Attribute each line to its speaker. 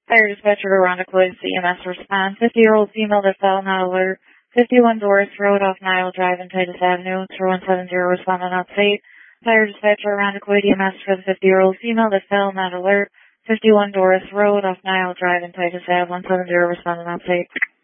Speaker 1: Fire dispatcher to Rondequoit CMS response. 50-year-old female to cell not alert. 51 Doris Road off Nile Drive and Titus Avenue. 170 responding outside. Fire dispatcher to Rondequoit EMS for the 50-year-old female to cell not alert. 51 Doris Road off Nile Drive and Titus Ave. 170 responding outside.